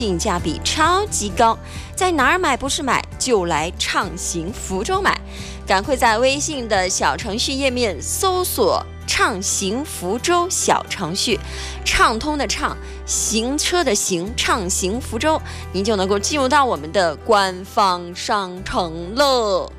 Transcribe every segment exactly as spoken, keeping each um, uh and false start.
性价比超级高，在哪儿买不是买，就来畅行福州买。赶快在微信的小程序页面搜索畅行福州小程序，畅通的畅，行车的行，畅行福州，您就能够进入到我们的官方商城了。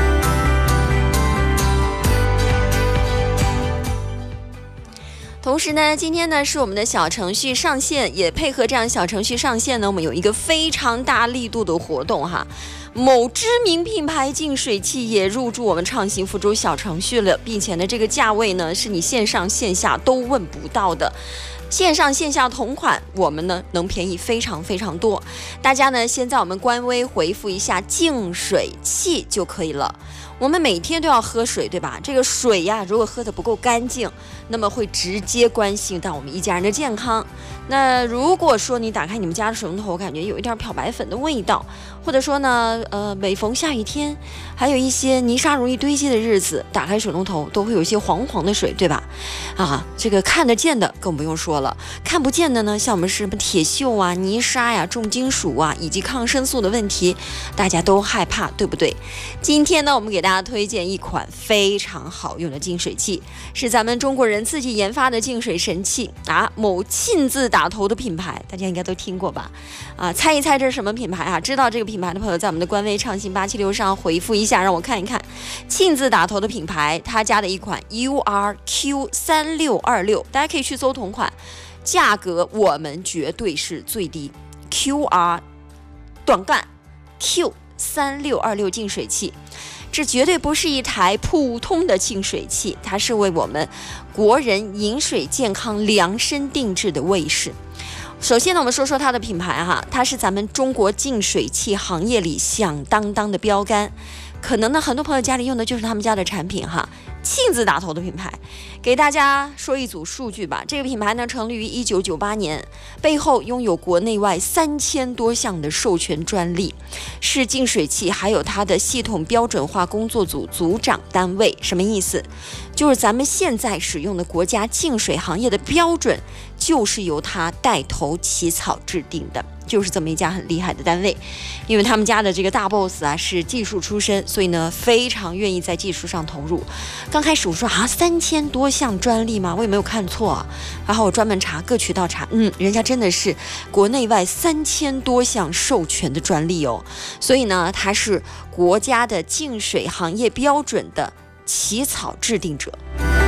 同时呢，今天呢是我们的小程序上线，也配合这样小程序上线呢，我们有一个非常大力度的活动哈。某知名品牌净水器也入驻我们畅行福州小程序了，并且呢，这个价位呢是你线上线下都问不到的。线上线下同款，我们呢能便宜非常非常多。大家呢先在我们官微回复一下净水器就可以了。我们每天都要喝水，对吧？这个水呀，如果喝得不够干净，那么会直接关系到我们一家人的健康。那如果说你打开你们家的水龙头，感觉有一点漂白粉的味道，或者说呢，呃，每逢下雨天，还有一些泥沙容易堆积的日子，打开水龙头都会有一些黄黄的水，对吧？啊，这个看得见的更不用说了，看不见的呢，像我们什么铁锈啊、泥沙呀、重金属啊，以及抗生素的问题，大家都害怕，对不对？今天呢，我们给大家推荐一款非常好用的净水器，是咱们中国人自己研发的净水神器啊，某沁字打头的品牌，大家应该都听过吧？啊，猜一猜这是什么品牌啊？知道这个品牌的朋友，在我们的官微畅行八七六上回复一下，让我看一看。沁字打头的品牌，他家的一款 U R Q 三六二六，大家可以去搜同款，价格我们绝对是最低。Q R 短杠 Q 三六二六净水器。这绝对不是一台普通的净水器，它是为我们国人饮水健康量身定制的卫士。首先呢，我们说说它的品牌哈，它是咱们中国净水器行业里响当当的标杆。可能呢，很多朋友家里用的就是他们家的产品哈，沁字打头的品牌。给大家说一组数据吧，这个品牌呢成立于一九九八年，背后拥有国内外三千多项的授权专利，是净水器还有它的系统标准化工作组组长单位。什么意思？就是咱们现在使用的国家净水行业的标准，就是由它带头起草制定的。就是这么一家很厉害的单位，因为他们家的这个大 boss 啊是技术出身，所以呢非常愿意在技术上投入。刚开始我说啊三千多项专利吗？我也没有看错啊。然后我专门查各渠道查，嗯，人家真的是国内外三千多项授权的专利哦。所以呢，它是国家的净水行业标准的起草制定者。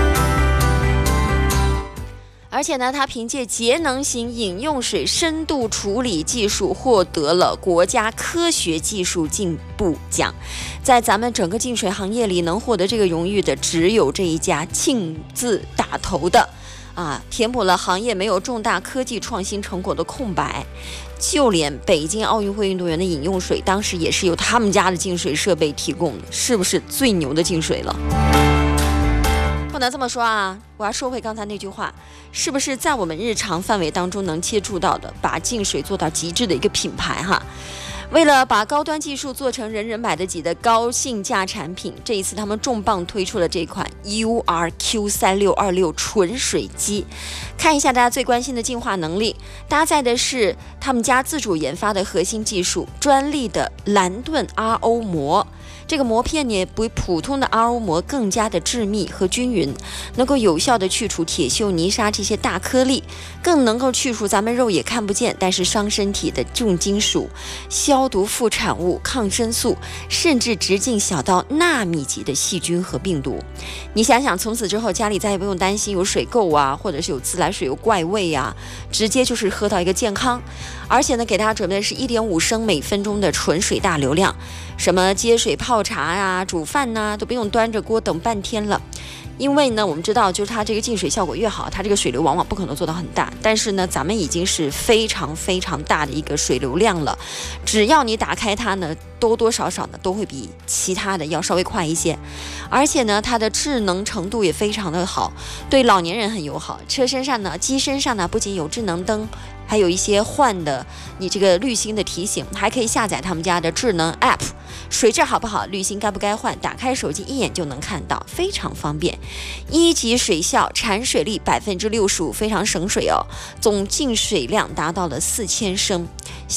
而且呢，它凭借节能型饮用水深度处理技术获得了国家科学技术进步奖。在咱们整个净水行业里，能获得这个荣誉的只有这一家沁字打头的啊，填补了行业没有重大科技创新成果的空白。就连北京奥运会运动员的饮用水，当时也是由他们家的净水设备提供的，是不是最牛的净水了？不能这么说啊！我要说回刚才那句话，是不是在我们日常范围当中能接触到的，把净水做到极致的一个品牌哈？为了把高端技术做成人人买得起的高性价产品，这一次他们重磅推出了这款 U R Q 三六二六纯水机。看一下大家最关心的净化能力，搭载的是他们家自主研发的核心技术专利的蓝盾 R O 膜。这个膜片呢，比普通的 R O 膜更加的致密和均匀，能够有效的去除铁锈、泥沙这些大颗粒，更能够去除咱们肉眼看不见但是伤身体的重金属、消毒副产物、抗生素，甚至直径小到纳米级的细菌和病毒。你想想，从此之后家里再也不用担心有水垢啊，或者是有自来水有怪味啊，直接就是喝到一个健康。而且呢，给大家准备的是 一点五升每分钟的纯水大流量，什么接水泡茶呀、煮饭呐、都不用端着锅等半天了。因为呢，我们知道，就是它这个净水效果越好，它这个水流往往不可能做到很大。但是呢，咱们已经是非常非常大的一个水流量了，只要你打开它呢，多多少少呢都会比其他的要稍微快一些。而且呢，它的智能程度也非常的好，对老年人很友好。车身上呢，机身上呢，不仅有智能灯、 还有一些换的你这个滤芯的提醒，还可以下载他们家的智能 App， 水质好不好，滤芯该不该换，打开手机一眼就能看到，非常方便。一级水效，产水力百分之六十五，非常省水哦，总进水量达到了四千升。